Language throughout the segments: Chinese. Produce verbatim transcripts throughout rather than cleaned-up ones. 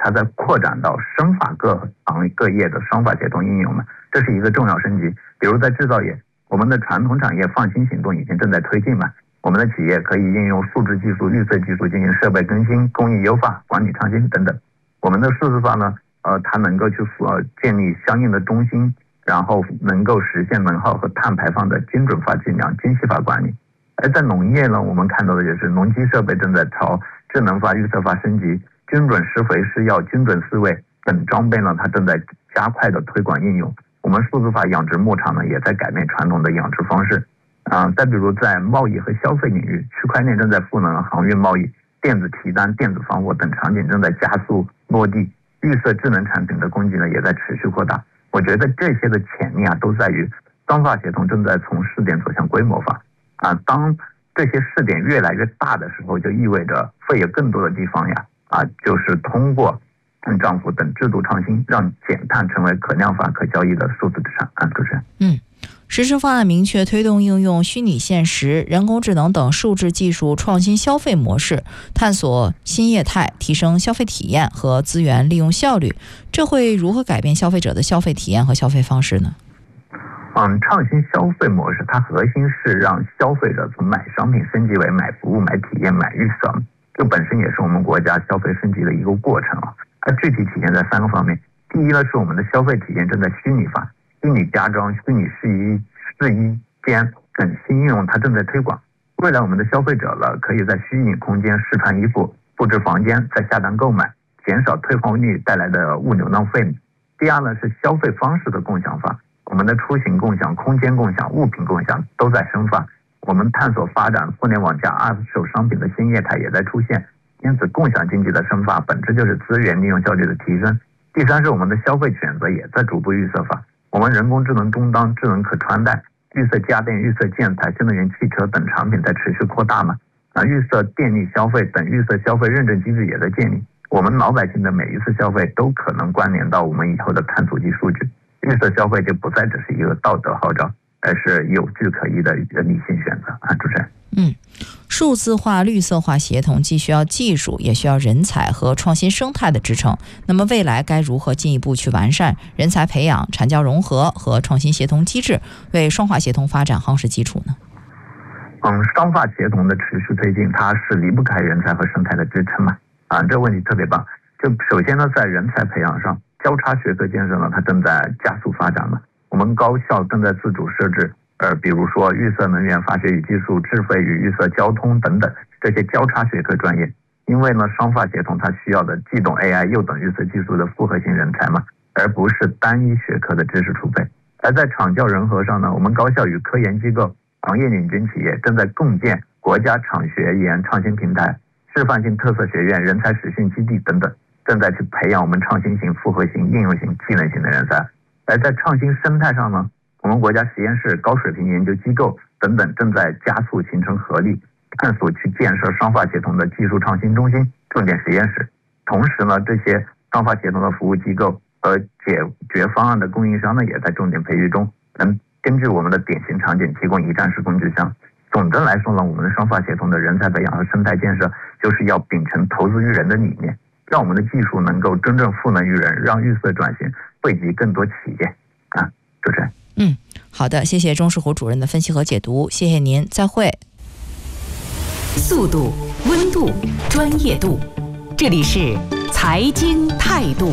它在扩展到生发各行各业的双发协同应用呢，这是一个重要升级。比如在制造业，我们的传统产业放心行动已经正在推进嘛，我们的企业可以应用数字技术、绿色技术进行设备更新、工艺优化、管理创新等等。我们的数字化呢，呃，它能够去呃建立相应的中心，然后能够实现能耗和碳排放的精准化计量、精细化管理。而在农业呢，我们看到的就是农机设备正在朝智能化、预测化升级，精准施肥、施药、精准饲喂等装备呢，它正在加快的推广应用。我们数字化养殖牧场呢，也在改变传统的养殖方式。啊、呃，再比如在贸易和消费领域，区块链正在赋能航运贸易，电子提单、电子防火等场景正在加速落地，绿色智能产品的供给呢，也在持续扩大。我觉得这些的潜力啊，都在于双发协同正在从试点走向规模化。啊，当这些试点越来越大的时候，就意味着会有更多的地方呀，啊，就是通过碳账户等制度创新，让减碳成为可量化、可交易的数字资产。啊，主持人， 嗯。实施方案明确推动应用虚拟现实、人工智能等数字技术创新消费模式，探索新业态，提升消费体验和资源利用效率。这会如何改变消费者的消费体验和消费方式呢？ 嗯，创新消费模式，它核心是让消费者从买商品升级为买服务、买体验、买预算，这本身也是我们国家消费升级的一个过程啊。它具体体现在三个方面。第一呢，是我们的消费体验正在虚拟化，虚拟家装、虚拟试衣、试衣间等新应用它正在推广。未来我们的消费者了，可以在虚拟空间试穿衣服、布置房间，再下单购买，减少退换率带来的物流浪费。第二呢，是消费方式的共享化。我们的出行共享、空间共享、物品共享都在深化，我们探索发展互联网加二手商品的新业态也在出现。因此，共享经济的深化本质就是资源利用效率的提升。第三是我们的消费选择也在逐步预测化，我们人工智能终端、智能可穿戴、预测家电、预测建材、新能源汽车等产品在持续扩大嘛？啊，预测电力消费等预测消费认证机制也在建立。我们老百姓的每一次消费都可能关联到我们以后的碳足迹数据。绿色消费就不再只是一个道德号召，而是有据可依的理性选择。啊，主持人。 嗯，数字化、绿色化协同既需要技术，也需要人才和创新生态的支撑。那么未来该如何进一步去完善人才培养、产教融合和创新协同机制，为双化协同发展夯实基础呢？ 嗯，双化协同的持续推进，它是离不开人才和生态的支撑嘛。啊，这个问题特别棒。就首先呢，在人才培养上，交叉学科建设呢，它正在加速发展嘛。我们高校正在自主设置，呃，比如说预测能源、化学与技术、智慧与预测交通等等这些交叉学科专业。因为呢，双化协同它需要的既懂 A I 又懂预测技术的复合型人才嘛，而不是单一学科的知识储备。而在厂教人和上呢，我们高校与科研机构、行业领军企业正在共建国家厂学研创新平台、示范性特色学院、人才实训基地等等。正在去培养我们创新型、复合型、应用型、技能型的人才。而在创新生态上呢，我们国家实验室、高水平研究机构等等正在加速形成合力，探索去建设双化协同的技术创新中心、重点实验室。同时呢，这些双化协同的服务机构和解决方案的供应商呢，也在重点培育中，能根据我们的典型场景提供一站式工具箱。总的来说呢，我们的双化协同的人才培养和生态建设，就是要秉承投资于人的理念，让我们的技术能够真正赋能于人，让绿色转型惠及更多企业。啊，主持人。 嗯，好的，谢谢钟世虎主任的分析和解读，谢谢您，再会。 速度、温度、专业度，这里是财经态度。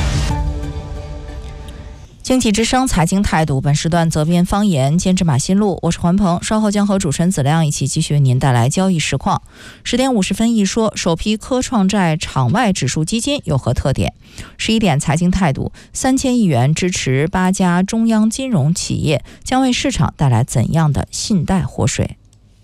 经济之声财经态度，本时段责编方言，监制马新路，我是环鹏，稍后将和主持人子亮一起继续为您带来交易实况。十点五十分一说，首批科创债场外指数基金有何特点？十一点财经态度，三千亿元支持八家中央金融企业，将为市场带来怎样的信贷活水？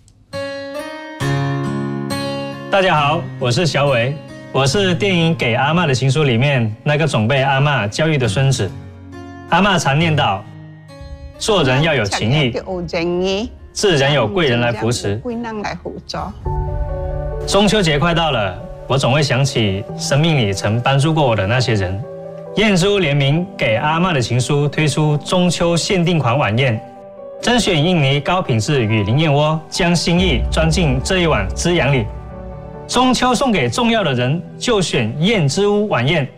大家好，我是小伟，我是电影《给阿嬷的情书》里面那个总被阿嬷教育的孙子。阿嬷常念叨，做人要有情义，自然有贵人来扶持。中秋节快到了，我总会想起生命里曾帮助过我的那些人。燕珠联名《给阿嬷的情书》推出中秋限定款晚宴，甄选印尼高品质雨林燕窝，将心意装进这一碗滋养里。中秋送给重要的人，就选燕之屋晚宴。